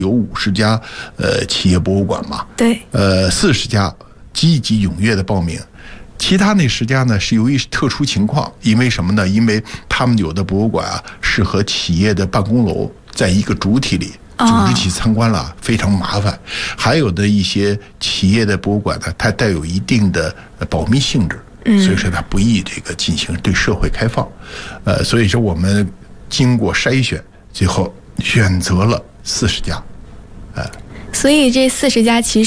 有50家企业博物馆嘛， 对 ，40家积极踊跃的报名。其他那10家呢是由于特殊情况，因为什么呢？因为他们有的博物馆啊是和企业的办公楼在一个主体里，组织起参观了非常麻烦。还有的一些企业的博物馆呢，它带有一定的保密性质，所以说它不宜这个进行对社会开放。所以说我们经过筛选，最后选择了40家， 所以这40家其